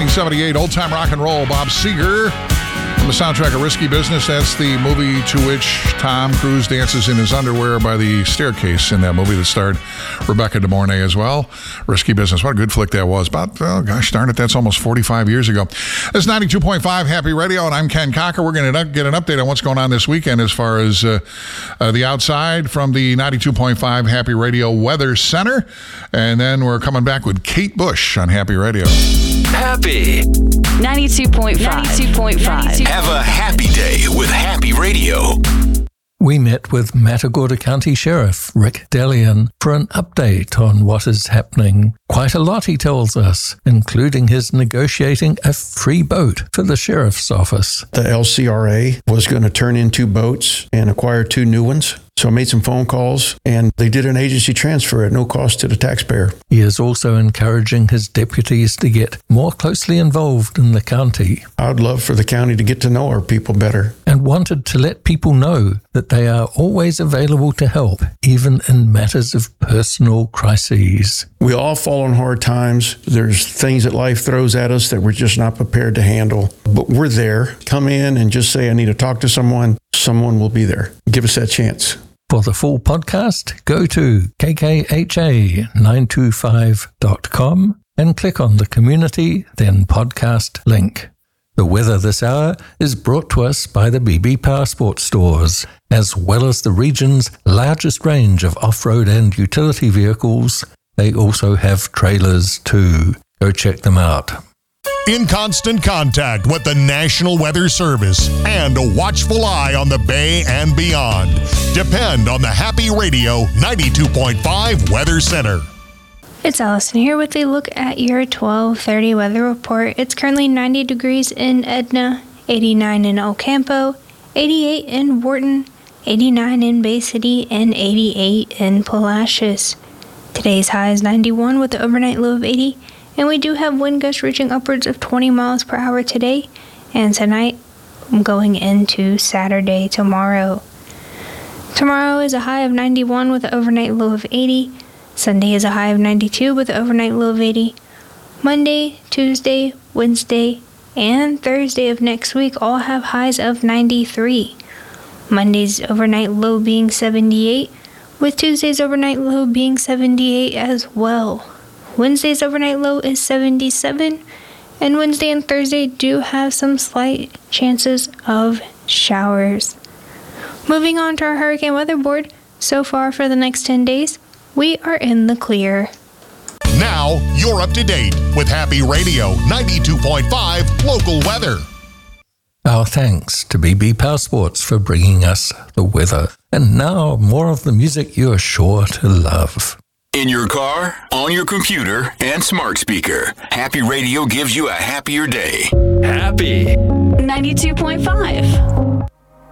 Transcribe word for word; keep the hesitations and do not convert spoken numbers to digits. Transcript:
nineteen seventy-eight, Old Time Rock and Roll, Bob Seger. From the soundtrack of Risky Business, that's the movie to which Tom Cruise dances in his underwear by the staircase in that movie that starred Rebecca De Mornay as well. Risky Business, what a good flick that was. About, oh gosh darn it, that's almost forty-five years ago. This is ninety-two point five Happy Radio, and I'm Ken Cocker. We're going to get an update on what's going on this weekend as far as uh, uh, the outside from the ninety-two point five Happy Radio Weather Center. And then we're coming back with Kate Bush on Happy Radio. Happy ninety-two point five. ninety-two point five. Have a happy day with Happy Radio. We met with Matagorda County Sheriff Rick Delian for an update on what is happening. Quite a lot, he tells us, including his negotiating a free boat for the sheriff's office. The L C R A was going to turn in two boats and acquire two new ones. So I made some phone calls, and they did an agency transfer at no cost to the taxpayer. He is also encouraging his deputies to get more closely involved in the county. I'd love for the county to get to know our people better. And wanted to let people know that they are always available to help, even in matters of personal crises. We all fall on hard times. There's things that life throws at us that we're just not prepared to handle. But we're there. Come in and just say, I need to talk to someone. Someone will be there. Give us that chance. For the full podcast, go to k k h a nine two five dot com and click on the community, then podcast link. The weather this hour is brought to us by the B B Power Sports Stores, as well as the region's largest range of off-road and utility vehicles. They also have trailers too. Go check them out. In constant contact with the National Weather Service and a watchful eye on the Bay and beyond. Depend on the Happy Radio ninety-two point five Weather Center. It's Allison here with a look at your twelve thirty weather report. It's currently ninety degrees in Edna, eighty-nine in El Campo, eighty-eight in Wharton, eighty-nine in Bay City, and eighty-eight in Palacios. Today's high is ninety-one with the overnight low of eighty. And we do have wind gusts reaching upwards of twenty miles per hour today. And tonight, I'm going into Saturday tomorrow. Tomorrow is a high of ninety-one with an overnight low of eighty. Sunday is a high of ninety-two with an overnight low of eighty. Monday, Tuesday, Wednesday, and Thursday of next week all have highs of ninety-three. Monday's overnight low being seventy-eight, with Tuesday's overnight low being seventy-eight as well. Wednesday's overnight low is seventy-seven, and Wednesday and Thursday do have some slight chances of showers. Moving on to our hurricane weather board, so far for the next ten days, we are in the clear. Now, you're up to date with Happy Radio ninety-two point five local weather. Our thanks to B B Power Sports for bringing us the weather. And now, more of the music you're sure to love. In your car, on your computer, and smart speaker, Happy Radio gives you a happier day. Happy ninety-two point five.